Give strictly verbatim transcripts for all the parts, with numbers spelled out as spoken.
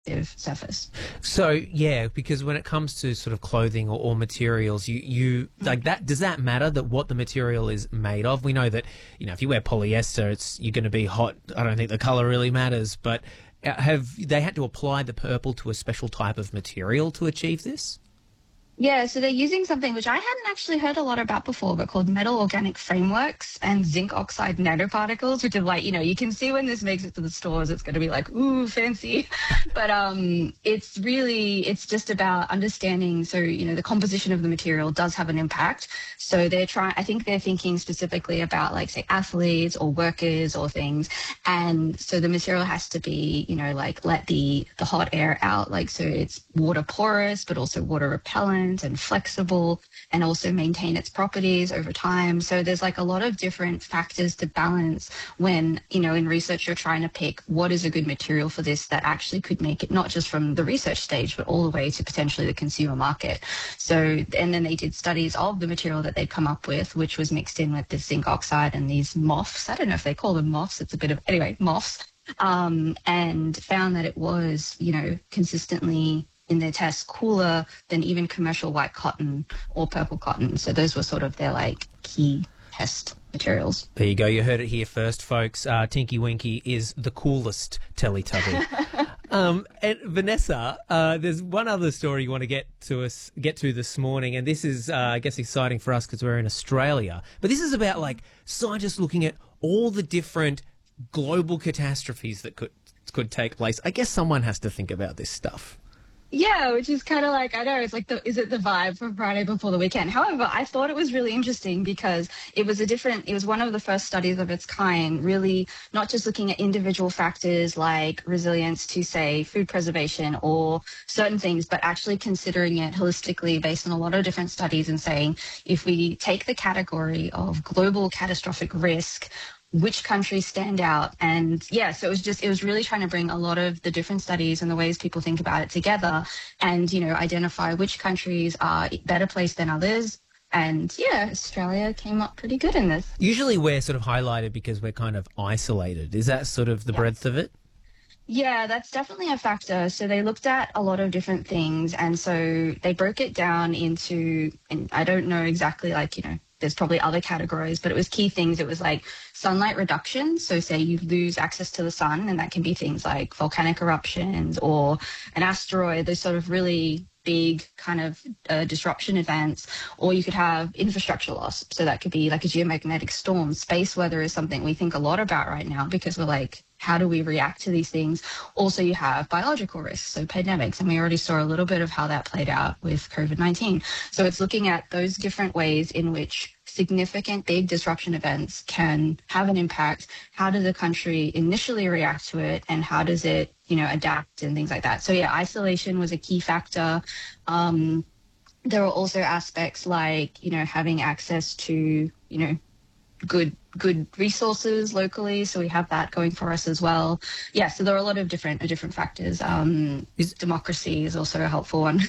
surface. So yeah, because when it comes to sort of clothing or, or materials, you, you like that. Does that matter that what the material is made of? We know that, you know, if you wear polyester, it's you're going to be hot. I don't think the color really matters. But uh, have they had to apply the purple to a special type of material to achieve this? Yeah, so they're using something which I hadn't actually heard a lot about before, but called metal organic frameworks and zinc oxide nanoparticles, which is like, you know, you can see when this makes it to the stores, it's going to be like, ooh, fancy. But um, it's really, it's just about understanding. So, you know, the composition of the material does have an impact. So they're trying, I think they're thinking specifically about like, say, athletes or workers or things. And so the material has to be, you know, like let the, the hot air out. Like, so it's water porous, but also water repellent and flexible, and also maintain its properties over time. So there's like a lot of different factors to balance when, you know, in research you're trying to pick what is a good material for this that actually could make it not just from the research stage, but all the way to potentially the consumer market. So, and then they did studies of the material that they'd come up with, which was mixed in with the zinc oxide and these M O Fs. I don't know if they call them M O Fs. It's a bit of, anyway, M O Fs. Um, and found that it was, you know, consistently in their tests cooler than even commercial white cotton or purple cotton. So those were sort of their like key test materials. There you go. You heard it here first, folks. Uh, Tinky Winky is the coolest Teletubby. um, and Vanessa, uh, there's one other story you want to get to us, get to this morning, and this is, uh, I guess, exciting for us because we're in Australia. But this is about like scientists looking at all the different global catastrophes that could could take place. I guess someone has to think about this stuff. Yeah, which is kind of like, I know, it's like, the, is it the vibe for Friday before the weekend? However, I thought it was really interesting because it was a different, it was one of the first studies of its kind, really not just looking at individual factors like resilience to, say, food preservation or certain things, but actually considering it holistically based on a lot of different studies and saying, if we take the category of global catastrophic risk, which countries stand out. And yeah, so it was just, it was really trying to bring a lot of the different studies and the ways people think about it together and, you know, identify which countries are better placed than others. And yeah, Australia came up pretty good in this. Usually we're sort of highlighted because we're kind of isolated. Is that sort of the Yeah. breadth of it? Yeah, that's definitely a factor. So they looked at a lot of different things. And so they broke it down into, and I don't know exactly, like, you know, there's probably other categories, but it was key things. It was like sunlight reduction. So say you lose access to the sun, and that can be things like volcanic eruptions or an asteroid, those sort of really big kind of uh, disruption events, or you could have infrastructure loss. So that could be like a geomagnetic storm. Space weather is something we think a lot about right now because we're like, how do we react to these things? Also, you have biological risks, so pandemics, and we already saw a little bit of how that played out with COVID nineteen. So it's looking at those different ways in which significant big disruption events can have an impact. How does the country initially react to it, and how does it, you know, adapt and things like that? So yeah, isolation was a key factor. Um, there were also aspects like, you know, having access to, you know, good good resources locally, so we have that going for us as well. Yeah, so there are a lot of different different factors. Um, is, democracy is also a helpful one.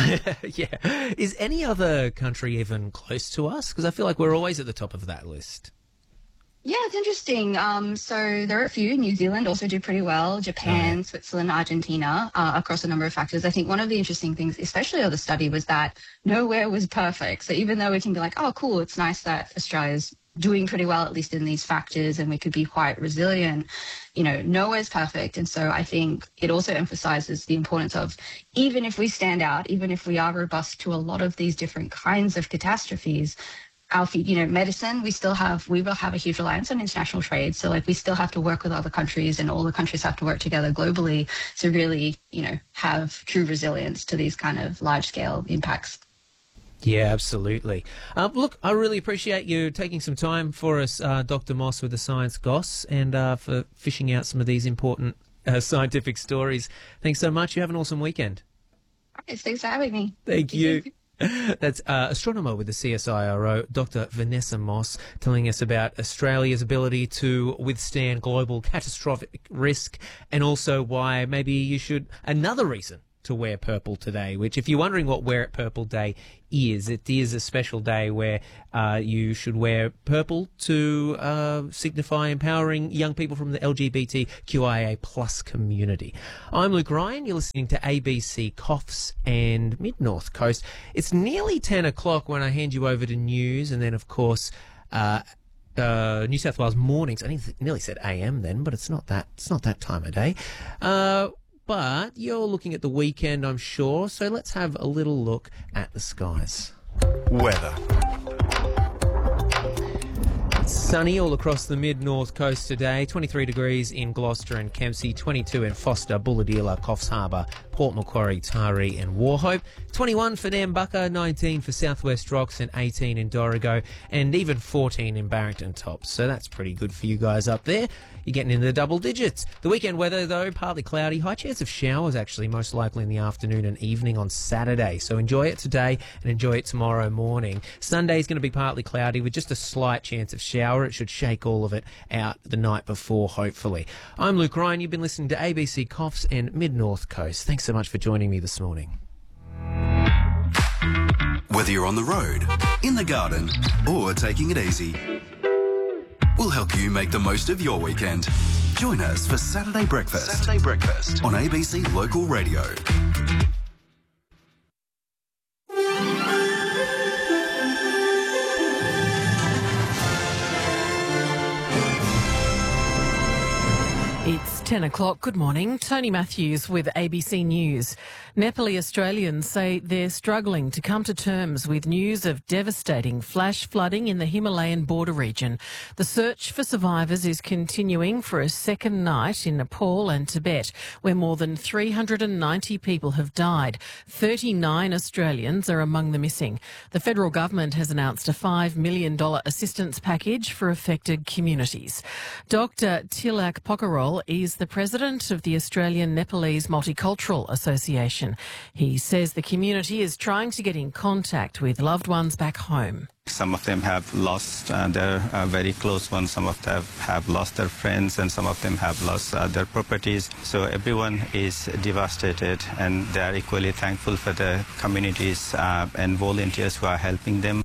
Yeah. Is any other country even close to us? Because I feel like we're always at the top of that list. Yeah, it's interesting. Um, so there are a few. New Zealand also do pretty well. Japan, oh, yeah. Switzerland, Argentina, uh, across a number of factors. I think one of the interesting things, especially of the study, was that nowhere was perfect. So even though we can be like, oh, cool, it's nice that Australia's doing pretty well, at least in these factors, and we could be quite resilient, you know, nowhere's perfect. And so I think it also emphasizes the importance of, even if we stand out, even if we are robust to a lot of these different kinds of catastrophes, our, you know, medicine, we still have, we will have a huge reliance on international trade. So like we still have to work with other countries, and all the countries have to work together globally to really, you know, have true resilience to these kind of large scale impacts. Yeah, absolutely. Uh, look, I really appreciate you taking some time for us, uh, Doctor Moss with the Science Goss, and uh, for fishing out some of these important uh, scientific stories. Thanks so much. You have an awesome weekend. All right, thanks for having me. Thank you. That's uh, astronomer with the C S I R O, Doctor Vanessa Moss, telling us about Australia's ability to withstand global catastrophic risk, and also why maybe you should, another reason to wear purple today, which if you're wondering what Wear It Purple Day is, it is a special day where uh, you should wear purple to uh, signify empowering young people from the L G B T Q I A plus community. I'm Luke Ryan. You're listening to A B C Coffs and Mid-North Coast. It's nearly ten o'clock when I hand you over to news, and then, of course, uh, Uh, New South Wales mornings. I nearly said A M then, but it's not that. It's not that time of day. Uh, but you're looking at the weekend, I'm sure. So let's have a little look at the skies. Weather. It's sunny all across the mid-north coast today. twenty-three degrees in Gloucester and Kempsey, twenty-two in Foster, Bulahdelah, Coffs Harbour, Port Macquarie, Taree and Wauchope, twenty-one for Nambucca, nineteen for Southwest Rocks and eighteen in Dorrigo, and even fourteen in Barrington Tops. So that's pretty good for you guys up there. You're getting into the double digits. The weekend weather, though, partly cloudy. High chance of showers, actually, most likely in the afternoon and evening on Saturday. So enjoy it today and enjoy it tomorrow morning. Sunday's going to be partly cloudy with just a slight chance of shower. It should shake all of it out the night before, hopefully. I'm Luke Ryan. You've been listening to A B C Coffs and Mid-North Coast. Thanks so much for joining me this morning. Whether you're on the road, in the garden, or taking it easy, we'll help you make the most of your weekend. Join us for Saturday Breakfast. Saturday Breakfast on A B C Local Radio. It's ten o'clock. Good morning. Tony Matthews with A B C News. Nepali Australians say they're struggling to come to terms with news of devastating flash flooding in the Himalayan border region. The search for survivors is continuing for a second night in Nepal and Tibet, where more than three hundred ninety people have died. thirty-nine Australians are among the missing. The federal government has announced a five million dollars assistance package for affected communities. Doctor Tilak Pokarol is the president of the Australian Nepalese Multicultural Association. He says the community is trying to get in contact with loved ones back home. Some of them have lost uh, their uh, very close ones, some of them have lost their friends, and some of them have lost uh, their properties. So everyone is devastated, and they are equally thankful for the communities uh, and volunteers who are helping them.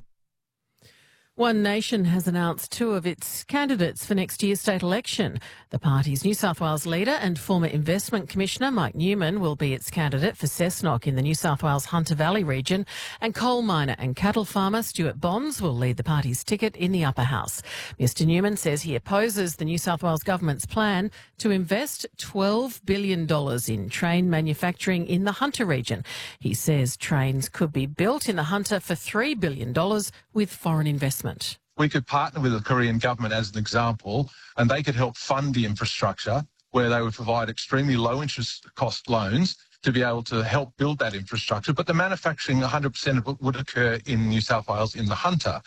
One Nation has announced two of its candidates for next year's state election. The party's New South Wales leader and former Investment Commissioner Mike Newman will be its candidate for Cessnock in the New South Wales Hunter Valley region, and coal miner and cattle farmer Stuart Bonds will lead the party's ticket in the Upper House. Mister Newman says he opposes the New South Wales government's plan to invest twelve billion dollars in train manufacturing in the Hunter region. He says trains could be built in the Hunter for three billion dollars with foreign investment. We could partner with the Korean government as an example, and they could help fund the infrastructure where they would provide extremely low interest cost loans to be able to help build that infrastructure. But the manufacturing, one hundred percent of it would occur in New South Wales in the Hunter.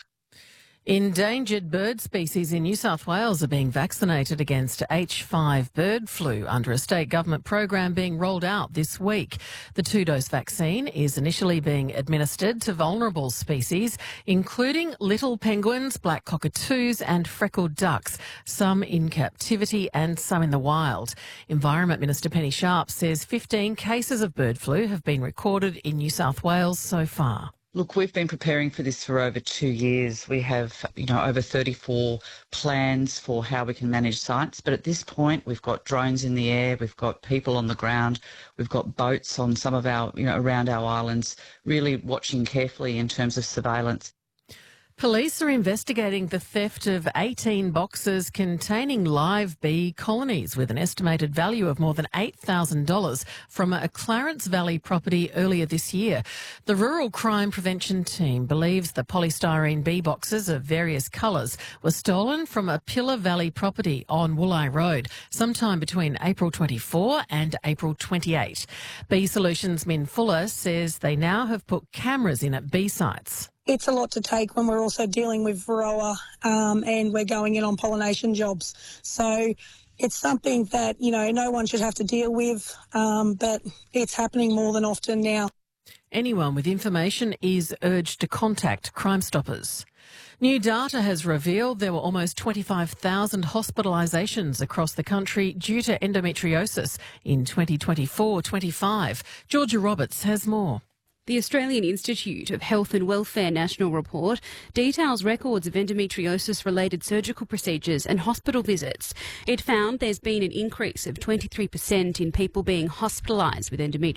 Endangered bird species in New South Wales are being vaccinated against H five bird flu under a state government program being rolled out this week. The two-dose vaccine is initially being administered to vulnerable species, including little penguins, black cockatoos and freckled ducks, some in captivity and some in the wild. Environment Minister Penny Sharp says fifteen cases of bird flu have been recorded in New South Wales so far. Look, we've been preparing for this for over two years. We have, you know, over thirty-four plans for how we can manage sites. But at this point, we've got drones in the air, we've got people on the ground, we've got boats on some of our, you know, around our islands, really watching carefully in terms of surveillance. Police are investigating the theft of eighteen boxes containing live bee colonies with an estimated value of more than eight thousand dollars from a Clarence Valley property earlier this year. The Rural Crime Prevention Team believes the polystyrene bee boxes of various colours were stolen from a Pillar Valley property on Woolai Road sometime between April twenty-fourth and April twenty-eighth. Bee Solutions Min Fuller says they now have put cameras in at bee sites. It's a lot to take when we're also dealing with Varroa um, and we're going in on pollination jobs. So it's something that, you know, no one should have to deal with, um, but it's happening more than often now. Anyone with information is urged to contact Crime Stoppers. New data has revealed there were almost twenty-five thousand hospitalisations across the country due to endometriosis in twenty twenty-four twenty-five. Georgia Roberts has more. The Australian Institute of Health and Welfare National Report details records of endometriosis-related surgical procedures and hospital visits. It found there's been an increase of twenty-three percent in people being hospitalised with endometriosis